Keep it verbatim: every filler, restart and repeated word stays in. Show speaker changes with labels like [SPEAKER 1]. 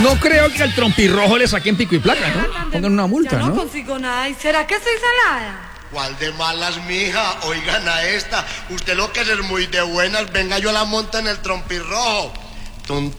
[SPEAKER 1] No creo que al trompirrojo le saquen pico y placa, ¿no? Pongan una multa,
[SPEAKER 2] ya no,
[SPEAKER 1] ¿no?
[SPEAKER 2] consigo nada. ¿Y será que soy salada?
[SPEAKER 3] ¿Cuál de malas, mija? Oigan a esta. Usted lo que es muy de buenas. Venga, yo la monto en el trompirrojo. Tun,